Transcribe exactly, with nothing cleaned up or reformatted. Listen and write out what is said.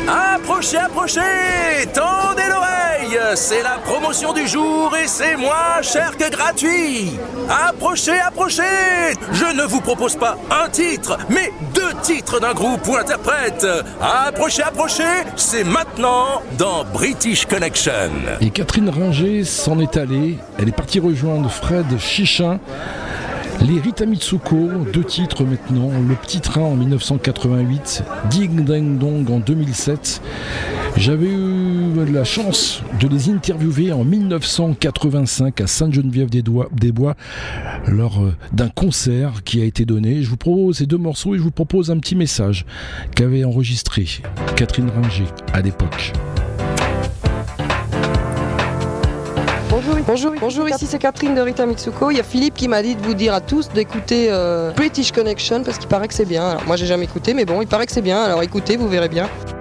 Approchez, approchez, tendez l'oreille, c'est la promotion du jour et c'est moins cher que gratuit. Approchez, approchez, je ne vous propose pas un titre, mais deux titres d'un groupe ou interprète. Approchez, approchez, c'est maintenant dans British Connection. Et Catherine Ringer s'en est allée, elle est partie rejoindre Fred Chichin. Les Rita Mitsuko, deux titres maintenant, Le Petit Train en dix-neuf cent quatre-vingt-huit, Ding Ding Dong en deux mille sept. J'avais eu la chance de les interviewer en dix-neuf cent quatre-vingt-cinq à Sainte-Geneviève-des-Bois lors d'un concert qui a été donné. Je vous propose ces deux morceaux et je vous propose un petit message qu'avait enregistré Catherine Ringer à l'époque. Bonjour, bonjour, bonjour, ici c'est Catherine de Rita Mitsuko. Il y a Philippe qui m'a dit de vous dire à tous d'écouter euh, British Connection parce qu'il paraît que c'est bien. Alors moi j'ai jamais écouté mais bon, il paraît que c'est bien, alors écoutez, vous verrez bien.